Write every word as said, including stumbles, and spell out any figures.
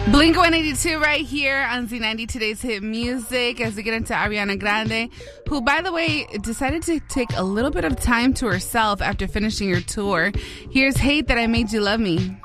Blink one eighty-two right here on Z ninety, today's hit music, as we get into Ariana Grande, who, by the way, decided to take a little bit of time to herself after finishing her tour. Here's Hate That I Made You Love Me.